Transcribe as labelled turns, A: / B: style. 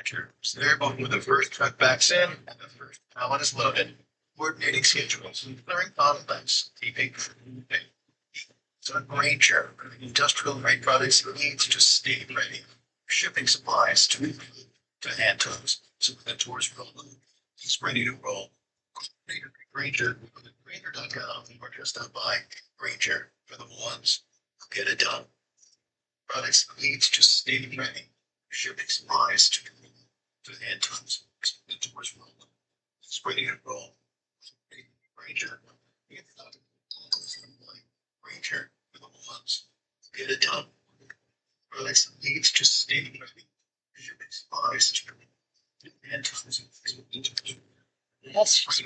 A: manager. So they're both when the first truck backs in and the first pallet is loaded, coordinating schedules, clearing bottlenecks, keeping. So Granger, industrial grade products needs to stay ready. Shipping supplies to Antos. So when the tours roll, he's ready to roll. Granger, Granger.com, or just stop by Granger for the ones who get it done. Products needs to stay ready. Shipping supplies to Antos. So when the tours roll, he's ready to roll. Granger, Granger for the ones who get it done. Products needs to stay ready. Shipping supplies to Antos.
B: That's